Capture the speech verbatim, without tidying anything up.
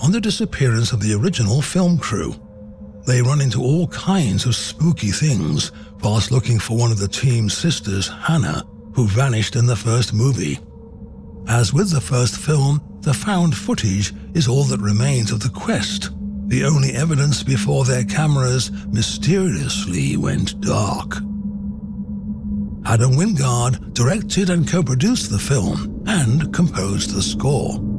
on the disappearance of the original film crew. They run into all kinds of spooky things whilst looking for one of the team's sisters, Hannah, who vanished in the first movie. As with the first film, the found footage is all that remains of the quest, the only evidence before their cameras mysteriously went dark. Adam Wingard directed and co-produced the film and composed the score.